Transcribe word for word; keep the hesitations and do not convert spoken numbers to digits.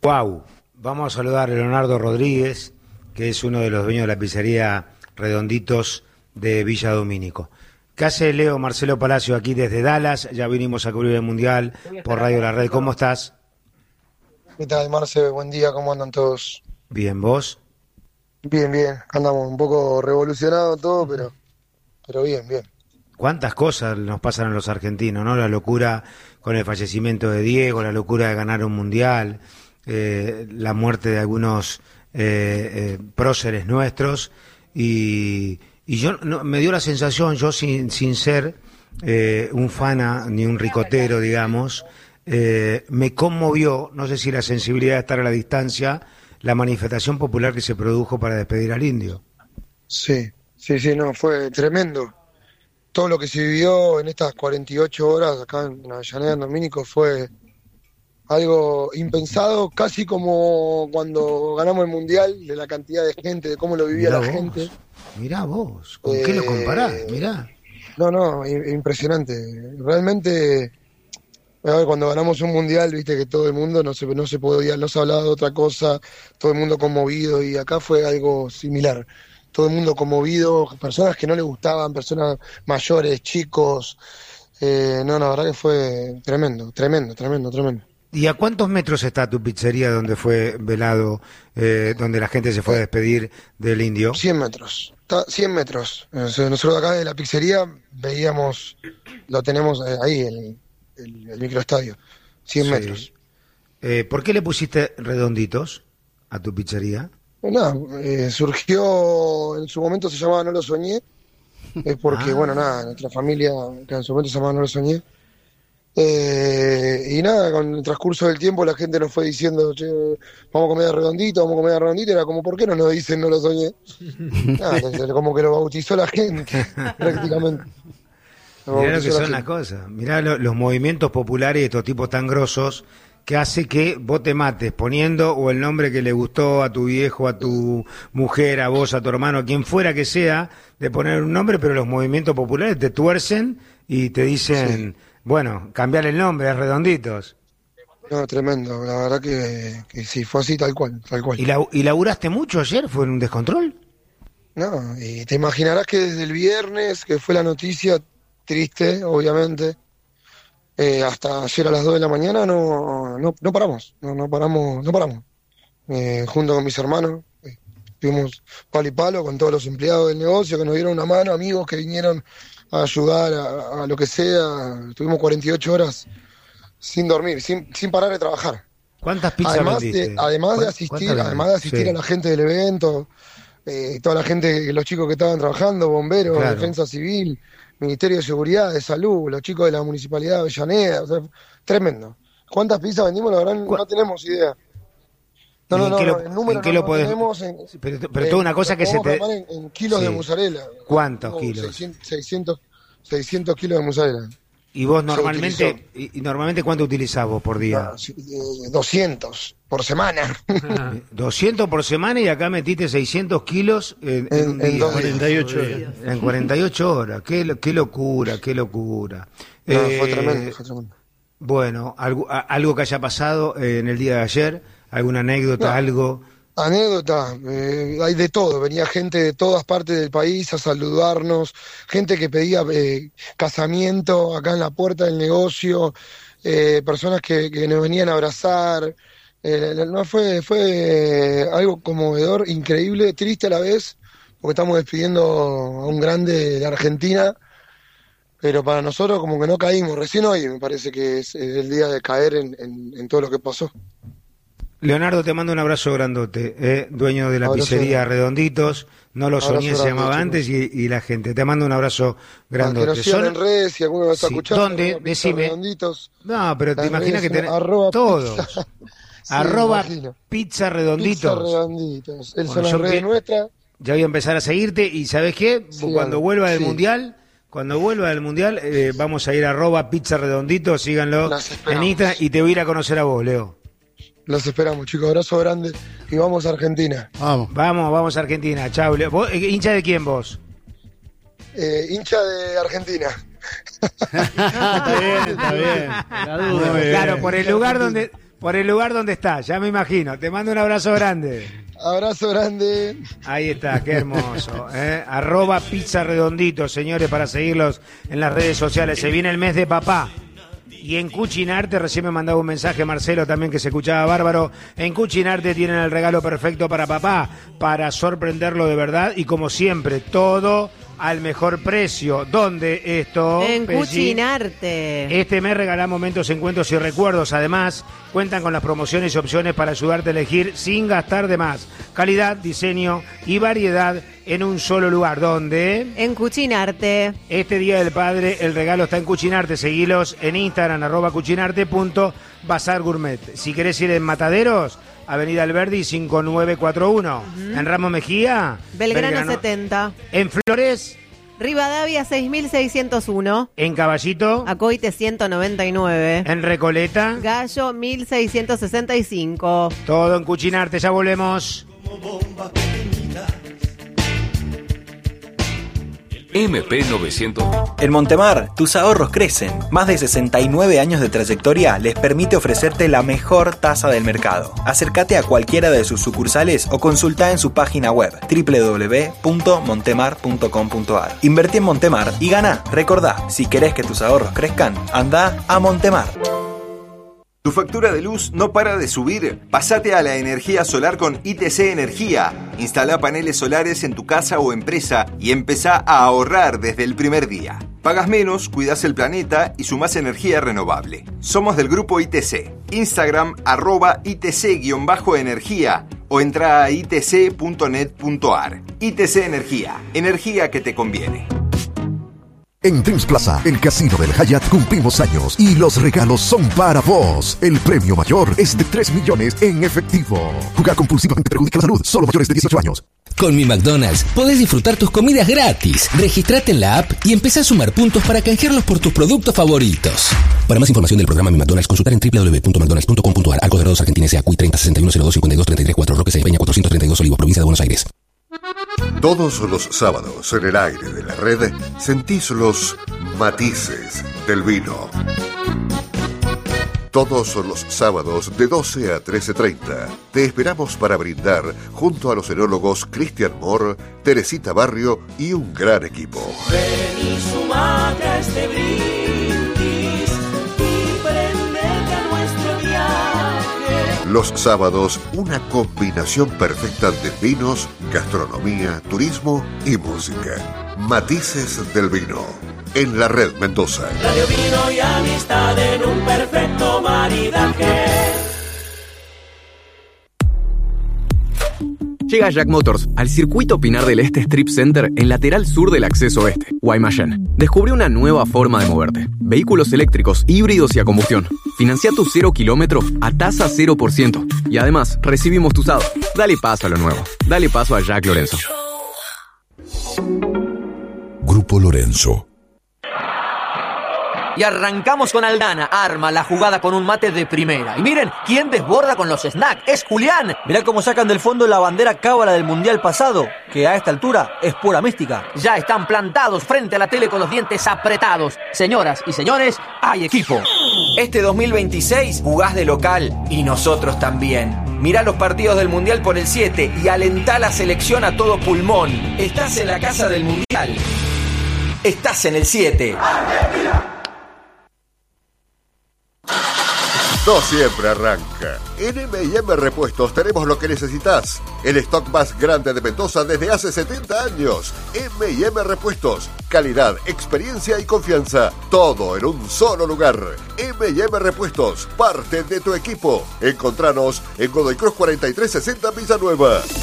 Wow, vamos a saludar a Leonardo Rodríguez, que es uno de los dueños de la pizzería Redonditos de Villa Domínico. ¿Qué hace Leo? Marcelo Palacio aquí desde Dallas, ya vinimos a cubrir el Mundial por Radio La Red. ¿Cómo estás? ¿Qué tal, Marce? Buen día, ¿cómo andan todos? Bien, ¿vos? Bien, bien, andamos un poco revolucionados todo, pero, pero bien, bien. ¿Cuántas cosas nos pasan a los argentinos, no? La locura con el fallecimiento de Diego, la locura de ganar un Mundial, eh, la muerte de algunos eh, eh, próceres nuestros, y, y yo no, me dio la sensación, yo sin, sin ser eh, un fana ni un ricotero, digamos, eh, me conmovió, no sé si la sensibilidad de estar a la distancia, la manifestación popular que se produjo para despedir al indio. Sí, sí, sí, no, fue tremendo. Todo lo que se vivió en estas cuarenta y ocho horas acá en Avellaneda, en Domínico, fue algo impensado, casi como cuando ganamos el Mundial, de la cantidad de gente, de cómo lo vivía Mirá la vos, gente. Mirá vos, ¿con Eh, qué lo comparás? Mirá. No, no, impresionante. Realmente, a ver, cuando ganamos un Mundial, viste que todo el mundo no se, no se podía, no se hablaba de otra cosa, todo el mundo conmovido, y acá fue algo similar. Todo el mundo conmovido, personas que no le gustaban, personas mayores, chicos. Eh, no, la verdad que fue tremendo, tremendo, tremendo, tremendo. ¿Y a cuántos metros está tu pizzería donde fue velado, eh, donde la gente se fue a despedir del indio? cien metros, está cien metros. Nosotros acá de la pizzería veíamos, lo tenemos ahí, el, el, el microestadio, cien Sí. metros. Eh, ¿Por qué le pusiste Redonditos a tu pizzería? Nada, eh, surgió, en su momento se llamaba No Lo Soñé, es porque, Ah. bueno, nada, nuestra familia, que en su momento se llamaba No Lo Soñé, eh, y nada, con el transcurso del tiempo la gente nos fue diciendo, che, vamos a comer de Redondito, vamos a comer de Redondito, era como, ¿por qué no nos dicen No Lo Soñé? Nada, entonces, como que lo bautizó la gente, prácticamente. Lo Mirá lo bautizó que la son gente. las cosas. Mirá lo- los movimientos populares de estos tipos tan grosos que hace que vos te mates poniendo o el nombre que le gustó a tu viejo, a tu mujer, a vos, a tu hermano, a quien fuera que sea, de poner un nombre, pero los movimientos populares te tuercen y te dicen, Sí. bueno, cambiar el nombre, es Redonditos. No, tremendo, la verdad que, que sí, fue así tal cual, tal cual. ¿Y, la, ¿Y laburaste mucho ayer? ¿Fue un descontrol? No, y te imaginarás que desde el viernes, que fue la noticia triste, obviamente, eh, hasta ayer a las dos de la mañana no, no, no paramos, no, no paramos, no paramos. Eh, junto con mis hermanos, eh, estuvimos palo y palo con todos los empleados del negocio que nos dieron una mano, amigos que vinieron a ayudar a, a lo que sea. Estuvimos cuarenta y ocho horas sin dormir, sin, sin parar de trabajar. ¿Cuántas pizzas Además vendiste? de, además de ¿Cuán- asistir, cuántas además de vendiste? asistir Sí. a la gente del evento, eh, toda la gente, los chicos que estaban trabajando, bomberos, Claro. defensa civil, Ministerio de Seguridad, de Salud, los chicos de la Municipalidad de Avellaneda, o sea, tremendo. ¿Cuántas pizzas vendimos? La verdad ¿Cu- no tenemos idea. No, ¿Y no, en no, qué no, lo- el número en qué no, lo no podés- tenemos en, Pero, pero eh, toda una cosa lo que se podemos te... clamar en, en kilos Sí. de mozzarella. ¿Cuántos Tengo kilos? seiscientos, seiscientos, seiscientos kilos de mozzarella. ¿Y vos Se normalmente, y, y normalmente cuánto utilizás vos por día? No, sí, eh, doscientos por semana. doscientos por semana y acá metiste seiscientos kilos en, en En- un en día. dos cuarenta y ocho días. En cuarenta y ocho horas. Qué, lo- qué locura, qué locura. No, Eh, fue tremendo, fue tremendo. Bueno, algo, a- algo que haya pasado eh, en el día de ayer, alguna anécdota, No. algo. Anécdota, eh, hay de todo, venía gente de todas partes del país a saludarnos, gente que pedía eh, casamiento acá en la puerta del negocio, eh, personas que, que nos venían a abrazar, eh, no fue, fue algo conmovedor, increíble, triste a la vez, porque estamos despidiendo a un grande de Argentina, pero para nosotros como que no caímos, recién hoy me parece que es el día de caer en, en, en todo lo que pasó. Leonardo, te mando un abrazo grandote, eh, dueño de la Abrazo pizzería grande. Redonditos, no lo Abrazo soñé, se grande, llamaba chicos. antes, y, y la gente. Te mando un abrazo Para que grandote. nos sigan Son- en redes, si alguno me está Sí. escuchando. ¿Dónde? arroba pizza Decime. redonditos. No, pero te Las imaginas que redes son tenés arroba todos. pizza. Sí, arroba imagino. pizza redonditos. Pizza redonditos. Esas Bueno, son las yo redes que- nuestras. Ya voy a empezar a seguirte y ¿sabes qué? Sí, Cuando dale. vuelva del Sí. mundial, cuando vuelva del mundial, eh, vamos a ir a arroba pizza redondito, síganlo Las en esperamos. Instagram y te voy a ir a conocer a vos, Leo. Los esperamos, chicos. Abrazo grande y vamos a Argentina. Vamos. Vamos, vamos a Argentina. Chau, Leo. ¿Vos, eh, ¿Hincha de quién vos? Eh, hincha de Argentina. Está bien, está bien. La duda. Claro, por el lugar donde por el lugar donde está, ya me imagino. Te mando un abrazo grande. Abrazo grande. Ahí está, qué hermoso. ¿eh? Arroba Pizza Redondito, señores, para seguirlos en las redes sociales. Se viene el mes de papá. Y en Cuchinarte, recién me mandaba un mensaje Marcelo también que se escuchaba bárbaro. En Cuchinarte tienen el regalo perfecto para papá, para sorprenderlo de verdad. Y como siempre, todo al mejor precio. ¿Dónde esto? En Pesci? Cuchinarte. Este mes regalamos momentos, encuentros y recuerdos. Además, cuentan con las promociones y opciones para ayudarte a elegir sin gastar de más. Calidad, diseño y variedad en un solo lugar. ¿Dónde? En Cuchinarte. Este Día del Padre, el regalo está en Cuchinarte. Seguilos en Instagram, arroba cuchinarte punto bazar gourmet. Si querés ir en Mataderos, Avenida Alberdi cinco nueve cuatro uno. Uh-huh. En Ramos Mejía, Belgrano, Belgrano setenta. En Flores, Rivadavia seis mil seiscientos uno. En Caballito, Acoite ciento noventa y nueve. En Recoleta, Gallo mil seiscientos sesenta y cinco. Todo en Cuchinarte, ya volvemos. M P novecientos. En Montemar, tus ahorros crecen. Más de sesenta y nueve años de trayectoria les permite ofrecerte la mejor tasa del mercado. Acércate a cualquiera de sus sucursales o consulta en su página web doble u doble u doble u punto montemar punto com punto a r. Invertí en Montemar y gana. Recordá, si querés que tus ahorros crezcan, anda a Montemar. ¿Tu factura de luz no para de subir? Pásate a la energía solar con I T C Energía. Instala paneles solares en tu casa o empresa y empezá a ahorrar desde el primer día. Pagas menos, cuidas el planeta y sumás energía renovable. Somos del grupo I T C. Instagram arroba I T C-energía o entra a i t c punto net punto a r. I T C Energía. Energía que te conviene. En Dreams Plaza, el casino del Hyatt, cumplimos años y los regalos son para vos. El premio mayor es de tres millones en efectivo. Jugar compulsivamente perjudica la salud. Solo mayores de dieciocho años. Con mi McDonald's podés disfrutar tus comidas gratis. Registrate en la app y empezá a sumar puntos para canjearlos por tus productos favoritos. Para más información del programa Mi McDonald's, consultar en doble u doble u doble u punto mcdonalds punto com punto a r. Arcos Dorados, Argentina, S A Q I treinta sesenta y uno cero dos cincuenta y dos treinta y tres cuatro, Roque C. Peña cuatrocientos treinta y dos, Olivos, provincia de Buenos Aires. Todos los sábados en el aire de la red sentís los matices del vino. Todos los sábados de doce a trece treinta te esperamos para brindar junto a los enólogos Cristian Moore, Teresita Barrio y un gran equipo. Ven y sumate a este brindis y prendete a nuestro viaje. Los sábados, una combinación perfecta de vinos, gastronomía, turismo y música. Matices del vino. En la Red Mendoza. Radio, vino y amistad en un perfecto maridaje. Llega Jack Motors al circuito Pinar del Este Strip Center en lateral sur del acceso oeste, Guaymallén. Descubre una nueva forma de moverte. Vehículos eléctricos, híbridos y a combustión. Financia tu cero kilómetro a tasa cero por ciento. Y además, recibimos tu usado. Dale paso a lo nuevo. Dale paso a Jack Lorenzo. Grupo Lorenzo. Y arrancamos con Aldana, arma la jugada con un mate de primera. Y miren, ¿quién desborda con los snacks? ¡Es Julián! Mirá cómo sacan del fondo la bandera cábala del Mundial pasado, que a esta altura es pura mística. Ya están plantados frente a la tele con los dientes apretados. Señoras y señores, hay equipo. Este dos mil veintiséis jugás de local y nosotros también. Mirá los partidos del Mundial por el siete y alentá la selección a todo pulmón. Estás en la casa del Mundial. Estás en el siete. ¡Argentina! No siempre arranca. En M y M Repuestos tenemos lo que necesitas. El stock más grande de Mendoza desde hace setenta años. M y M Repuestos. Calidad, experiencia y confianza. Todo en un solo lugar. M y M Repuestos. Parte de tu equipo. Encontranos en Godoy Cruz cuarenta y tres sesenta Villanueva.